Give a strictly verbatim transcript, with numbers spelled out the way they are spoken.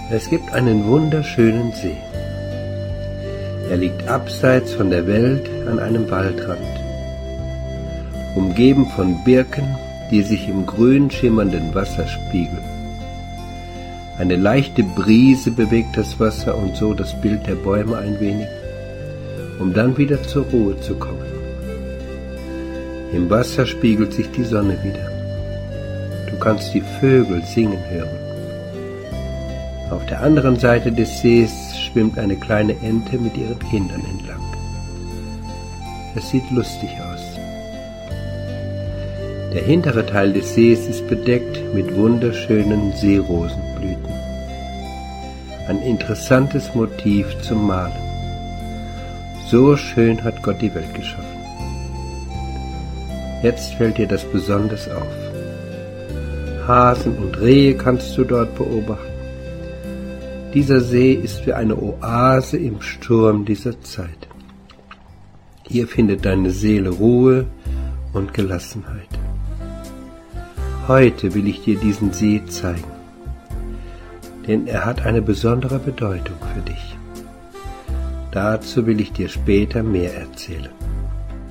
Es gibt einen wunderschönen See. Er liegt abseits von der Welt an einem Waldrand, umgeben von Birken, die sich im grün schimmernden Wasser spiegeln. Eine leichte Brise bewegt das Wasser und so das Bild der Bäume ein wenig, um dann wieder zur Ruhe zu kommen. Im Wasser spiegelt sich die Sonne wieder. Du kannst die Vögel singen hören. Auf der anderen Seite des Sees schwimmt eine kleine Ente mit ihren Kindern entlang. Es sieht lustig aus. Der hintere Teil des Sees ist bedeckt mit wunderschönen Seerosenblüten. Ein interessantes Motiv zum Malen. So schön hat Gott die Welt geschaffen. Jetzt fällt dir das besonders auf. Hasen und Rehe kannst du dort beobachten. Dieser See ist wie eine Oase im Sturm dieser Zeit. Hier findet deine Seele Ruhe und Gelassenheit. Heute will ich dir diesen See zeigen, denn er hat eine besondere Bedeutung für dich. Dazu will ich dir später mehr erzählen.